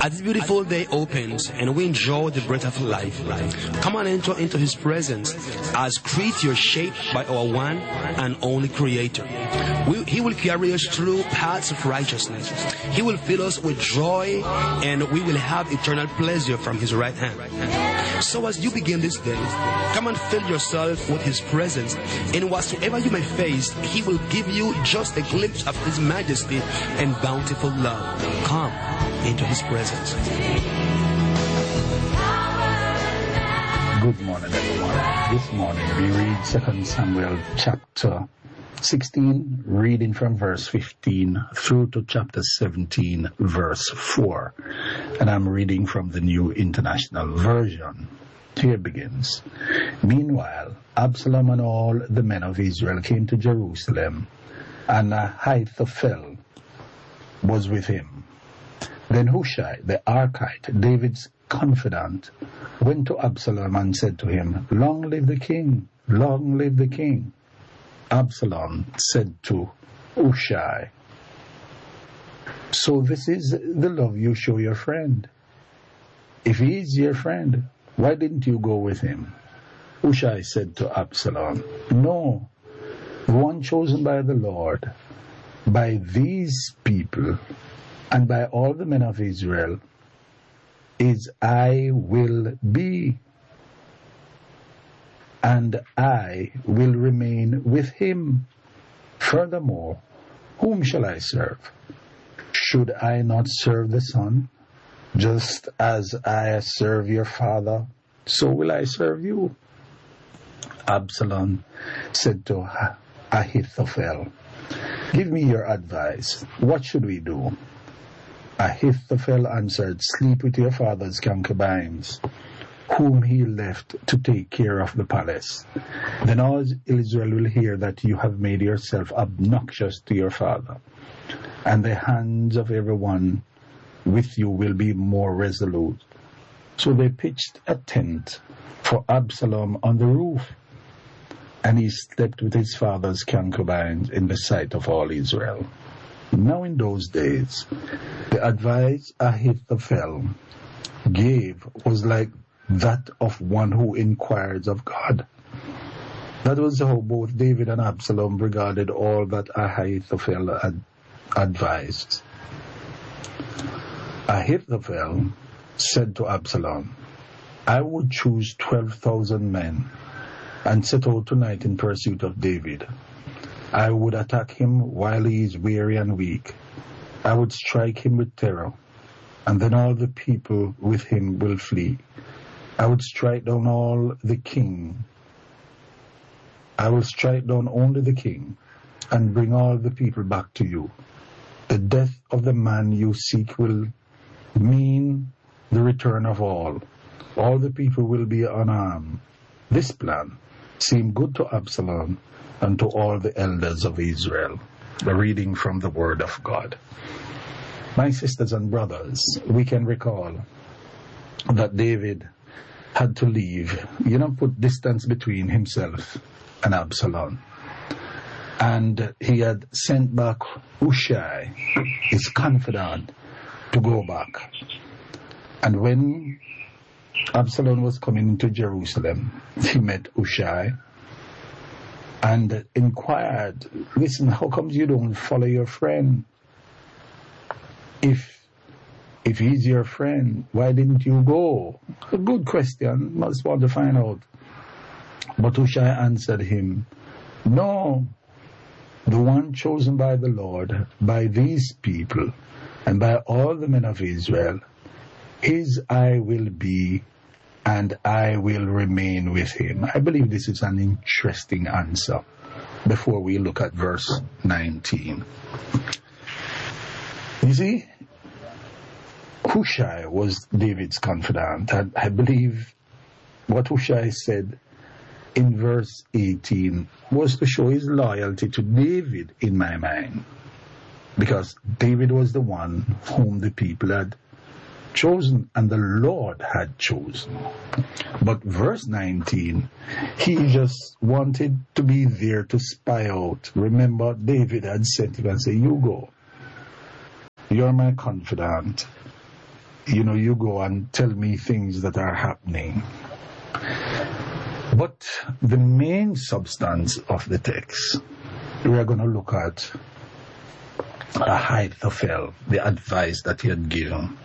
As this beautiful day opens and we enjoy the breath of life, come on, enter into His presence as creatures shaped by our one and only Creator. He will carry us through paths of righteousness. He will fill us with joy, and we will have eternal pleasure from His right hand. So as you begin this day, come and fill yourself with His presence. In whatsoever you may face, He will give you just a glimpse of His majesty and bountiful love. Come into His presence. Good morning, everyone. This morning we read 2 Samuel chapter 16, reading from verse 15 through to chapter 17, verse 4. And I'm reading from the New International Version. Here begins. Meanwhile, Absalom and all the men of Israel came to Jerusalem, and Ahithophel was with him. Then Hushai, the Archite, David's confidant, went to Absalom and said to him, "Long live the king! Long live the king!" Absalom said to Hushai, "So this is the love you show your friend? If he is your friend, why didn't you go with him?" Hushai said to Absalom, "No, the one chosen by the Lord, by these people, and by all the men of Israel, is I will be, and I will remain with him. Furthermore, whom shall I serve? Should I not serve the son? Just as I serve your father, so will I serve you." Absalom said to Ahithophel, "Give me your advice. What should we do?" Ahithophel answered, "Sleep with your father's concubines, whom he left to take care of the palace. Then all Israel will hear that you have made yourself obnoxious to your father, and the hands of everyone with you will be more resolute." So they pitched a tent for Absalom on the roof, and he slept with his father's concubines in the sight of all Israel. Now in those days, the advice Ahithophel gave was like that of one who inquires of God. That was how both David and Absalom regarded all that Ahithophel had advised. Ahithophel said to Absalom, "I would choose 12,000 men and set out tonight in pursuit of David. I would attack him while he is weary and weak. I would strike him with terror, and then all the people with him will flee. I would strike down all the king. I will strike down only the king, and bring all the people back to you. The death of the man you seek will mean the return of all. All the people will be unarmed." This plan seemed good to Absalom and to all the elders of Israel. A reading from the Word of God. My sisters and brothers, we can recall that David had to leave, put distance between himself and Absalom. And he had sent back Hushai, his confidant, to go back. And when Absalom was coming to Jerusalem, he met Hushai and inquired, "Listen, how come you don't follow your friend? If he's your friend, why didn't you go?" A good question, must want to find out. But Hushai answered him, "No, the one chosen by the Lord, by these people, and by all the men of Israel, his I will be, and I will remain with him." I believe this is an interesting answer before we look at verse 19. You see, Hushai was David's confidant. And I believe what Hushai said in verse 18 was to show his loyalty to David in my mind, because David was the one whom the people had chosen and the Lord had chosen. But verse 19, he just wanted to be there to spy out. Remember, David had sent him and said, "You go. You're my confidant. you go and tell me things that are happening. But the main substance of the text, we are going to look at Ahithophel, the advice that he had given.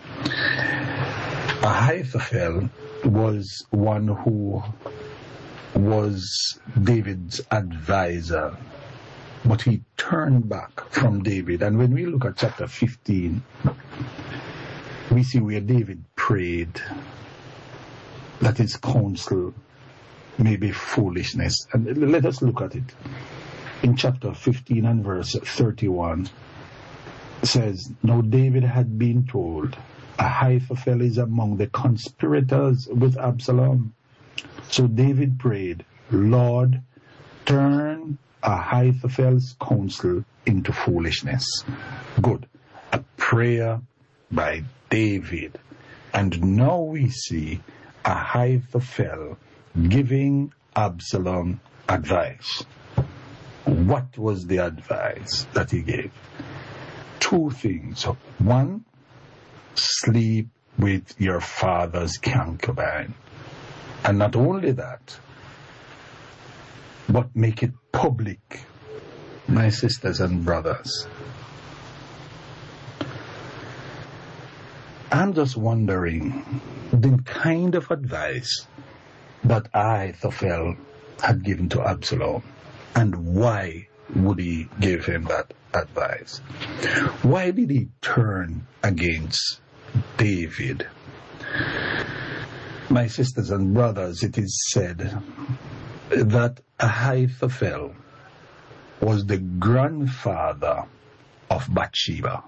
Ahithophel was one who was David's advisor, but he turned back from David. And when we look at chapter 15, we see where David prayed that his counsel may be foolishness. And let us look at it. In chapter 15 and verse 31, it says, "Now David had been told, Ahithophel is among the conspirators with Absalom. So David prayed, Lord, turn Ahithophel's counsel into foolishness." Good. A prayer by David. And now we see Ahithophel giving Absalom advice. What was the advice that he gave? Two things. One, sleep with your father's concubine. And not only that, but make it public, my sisters and brothers. I'm just wondering the kind of advice that Ahithophel had given to Absalom, and why would he give him that advice? Why did he turn against David? My sisters and brothers, it is said that Ahithophel was the grandfather of Bathsheba.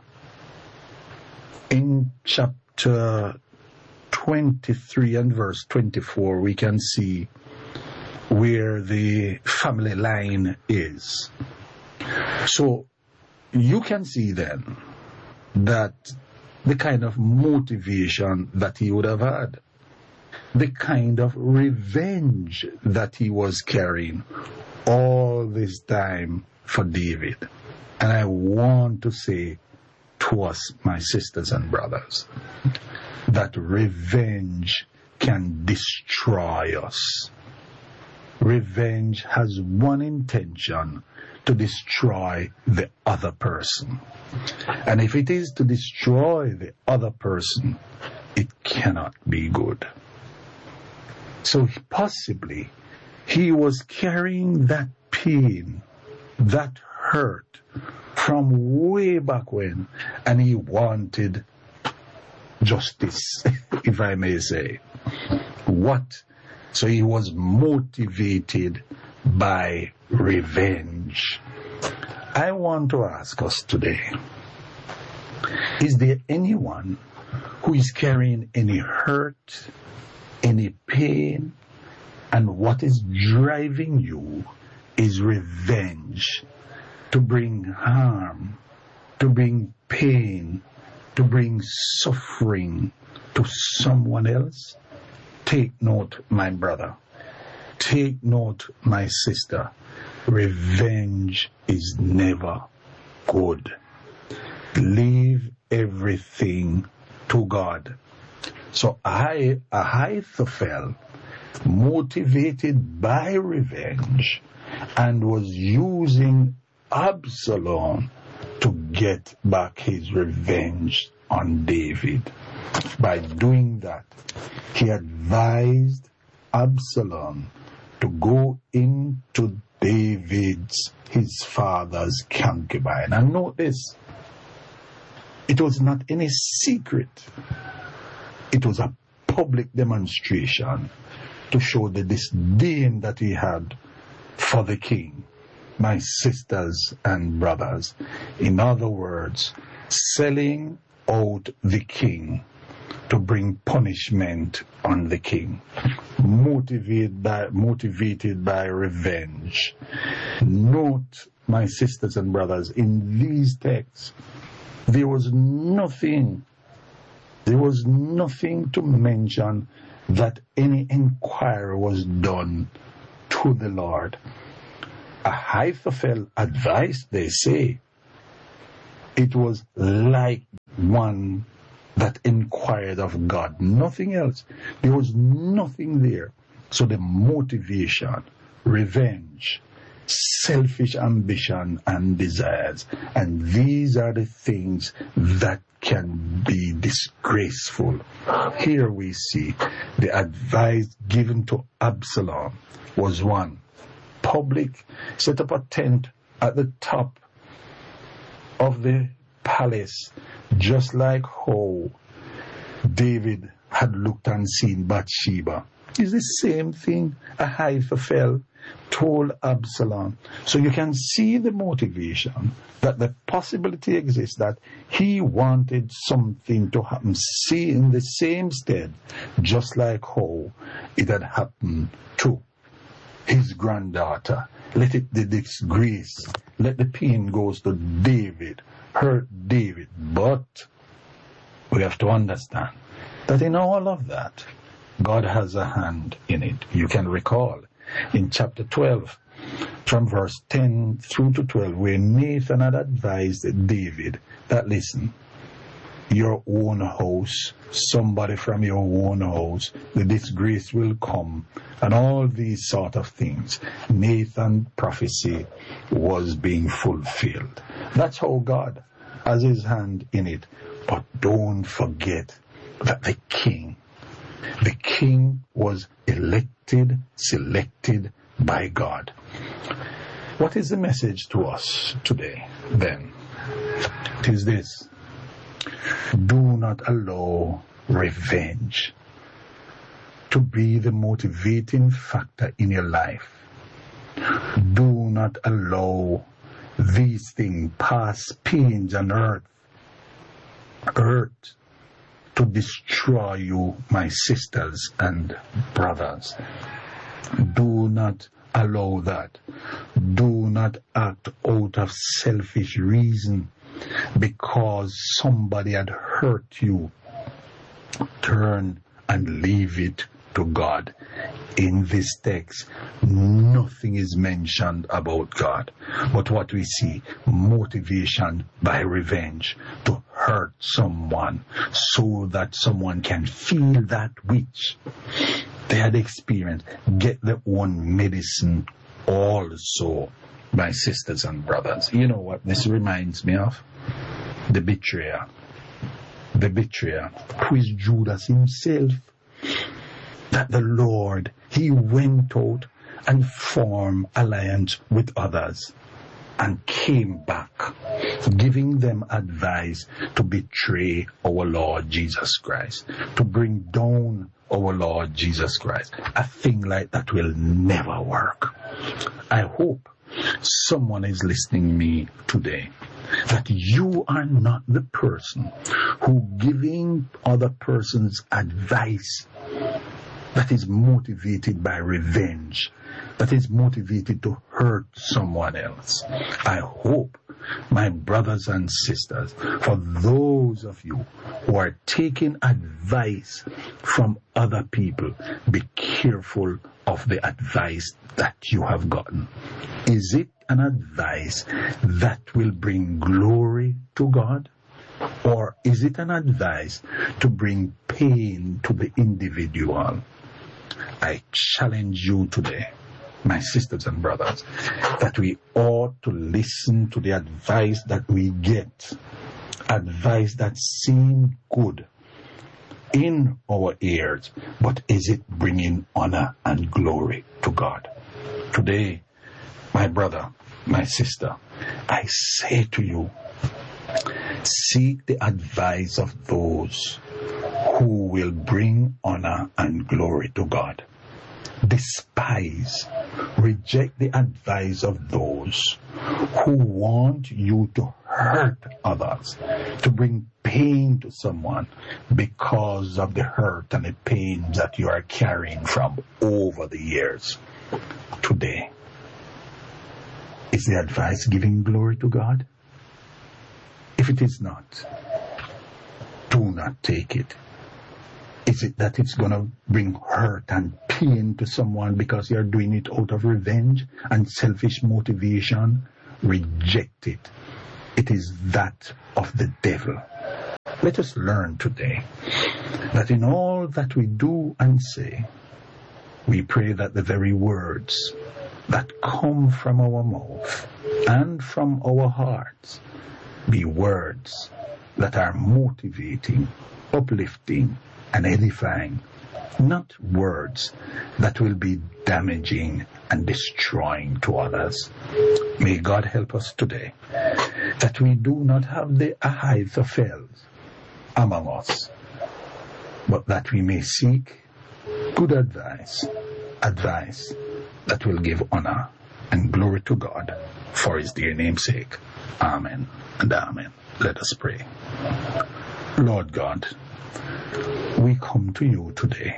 In chapter 23 and verse 24, we can see where the family line is. So you can see then that the kind of motivation that he would have had, the kind of revenge that he was carrying all this time for David. And I want to say to us, my sisters and brothers, that revenge can destroy us. Revenge has one intention: to destroy the other person. And if it is to destroy the other person, it cannot be good. So possibly he was carrying that pain, that hurt from way back when, and he wanted justice, if I may say. So he was motivated by revenge. I want to ask us today, is there anyone who is carrying any hurt, any pain, and what is driving you is revenge, to bring harm, to bring pain, to bring suffering to someone else? Take note, my brother. Take note, my sister. Revenge is never good. Leave everything to God. So Ahithophel, motivated by revenge, and was using Absalom to get back his revenge on David. By doing that, he advised Absalom to go into his father's concubine. And note this, it was not any secret. It was a public demonstration to show the disdain that he had for the king. My sisters and brothers, in other words, selling out the king to bring punishment on the king, motivated by revenge. Note, my sisters and brothers, in these texts, there was nothing to mention that any inquiry was done to the Lord. Ahithophel advice, they say, it was like one that inquired of God. Nothing else. There was nothing there. So the motivation, revenge, selfish ambition and desires, and these are the things that can be disgraceful. Here we see the advice given to Absalom was one, public, set up a tent at the top of the palace, just like how David had looked and seen Bathsheba. It's the same thing Ahithophel told Absalom. So you can see the motivation, that the possibility exists that he wanted something to happen, see in the same stead, just like how it had happened to his granddaughter. Let it the disgrace, let the pain goes to David, hurt David. But we have to understand that in all of that, God has a hand in it. You can recall in chapter 12, from verse 10 through to 12, where Nathan had advised David that, listen, your own house, somebody from your own house, the disgrace will come, and all these sort of things. Nathan's prophecy was being fulfilled. That's how God has his hand in it. But don't forget that the king was elected, selected by God. What is the message to us today, then? It is this: do not allow revenge to be the motivating factor in your life. Do not allow these things, past pains and hurt, to destroy you, my sisters and brothers. Do not allow that. Do not act out of selfish reason because somebody had hurt you. Turn and leave it to God. In this text, nothing is mentioned about God. But what we see, motivation by revenge to hurt someone so that someone can feel that which they had experienced. Get their own medicine also, my sisters and brothers. You know what this reminds me of? The betrayer. The betrayer, who is Judas himself. That the Lord, he went out and formed alliance with others and came back, giving them advice to betray our Lord Jesus Christ, to bring down our Lord Jesus Christ. A thing like that will never work. I hope someone is listening to me today, that you are not the person who giving other persons advice that is motivated by revenge, that is motivated to hurt someone else. I hope, my brothers and sisters, for those of you who are taking advice from other people, be careful of the advice that you have gotten. Is it an advice that will bring glory to God? Or is it an advice to bring pain to the individual? I challenge you today, my sisters and brothers, that we ought to listen to the advice that we get, advice that seems good in our ears, but is it bringing honor and glory to God? Today, my brother, my sister, I say to you, seek the advice of those who will bring honor and glory to God. Despise, reject the advice of those who want you to hurt others, to bring pain to someone because of the hurt and the pain that you are carrying from over the years. Today, is the advice giving glory to God? If it is not, do not take it. Is it that it's going to bring hurt and pain to someone because you're doing it out of revenge and selfish motivation? Reject it. It is that of the devil. Let us learn today that in all that we do and say, we pray that the very words that come from our mouth and from our hearts be words that are motivating, uplifting, and edifying, not words that will be damaging and destroying to others. May God help us today that we do not have the Ahithophels among us, but that we may seek good advice that will give honor and glory to God for his dear name's sake. Amen and amen. Let us pray. Lord God, we come to you today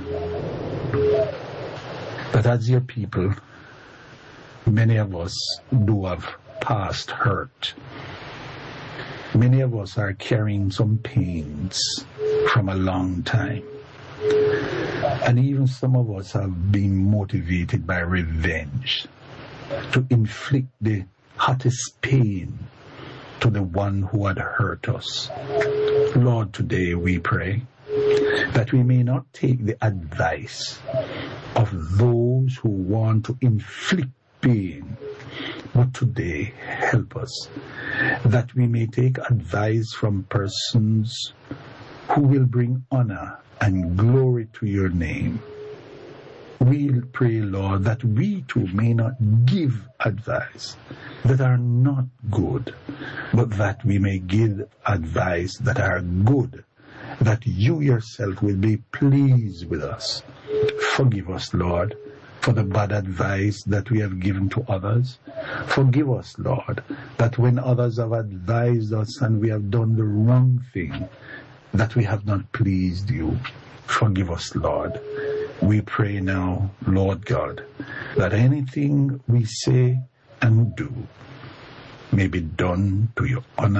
that as your people, many of us do have past hurt. Many of us are carrying some pains from a long time. And even some of us have been motivated by revenge to inflict the hottest pain to the one who had hurt us. Lord, today we pray that we may not take the advice of those who want to inflict pain, but today help us that we may take advice from persons who will bring honor and glory to your name. We pray, Lord, that we too may not give advice that are not good, but that we may give advice that are good, that you yourself will be pleased with us. Forgive us, Lord, for the bad advice that we have given to others. Forgive us, Lord, that when others have advised us and we have done the wrong thing, that we have not pleased you. Forgive us, Lord. We pray now, Lord God, that anything we say and do may be done to your honor